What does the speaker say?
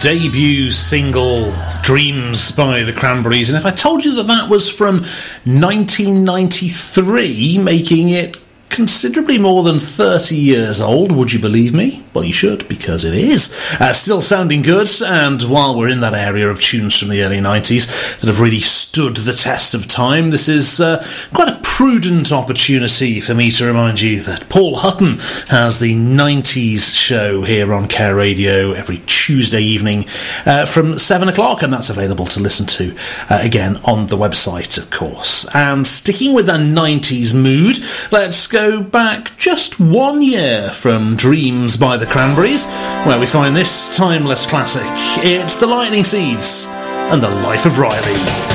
debut single, Dreams by the Cranberries, and if I told you that that was from 1993, making it considerably more than 30 years old, would you believe me? Well, you should, because it is. Still sounding good, and while we're in that area of tunes from the early 90s that have really stood the test of time, this is quite a prudent opportunity for me to remind you that Paul Hutton has the 90s show here on Care Radio every Tuesday evening from 7 o'clock, and that's available to listen to again on the website, of course. And sticking with that 90s mood, let's go back just 1 year from Dreams by the Cranberries, where we find this timeless classic. It's the Lightning Seeds and the Life of Riley.